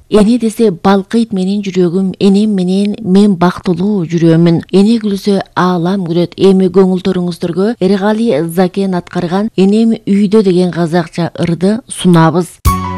Эне десе балкыйт менин жүрөгүм, энем менен мен бактылуу жүрөмүн. Эне күлсө аалам күлөт. Эми көңүлдөрүңүздөргө Эргали Закен аткарган Энем үйдө деген казакча ырды сунабыз.